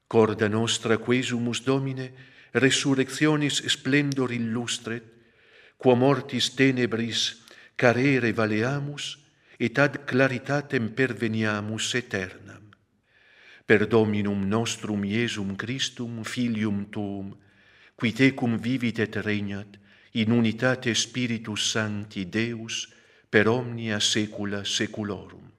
Corda nostra quesumus Domine, resurrectionis splendor illustret, quo mortis tenebris carere valeamus, et ad claritatem perveniamus aeternam. Per Dominum nostrum Iesum Christum, Filium Tuum, qui tecum vivit et regnat, in unitate Spiritus Sancti Deus, per omnia saecula saeculorum.